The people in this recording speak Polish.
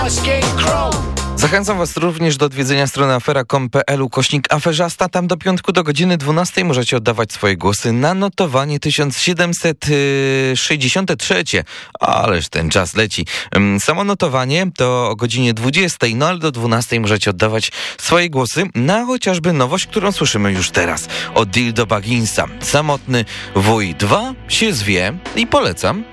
Zachęcam Was również do odwiedzenia strony afera.com.pl/aferzasta. Tam do piątku do godziny 12 możecie oddawać swoje głosy na notowanie 1763. Ależ ten czas leci. Samo notowanie to o godzinie 20, no ale do 12 możecie oddawać swoje głosy na chociażby nowość, którą słyszymy już teraz. Od Dildo Bagginsa. Samotny wuj 2 się zwie i polecam.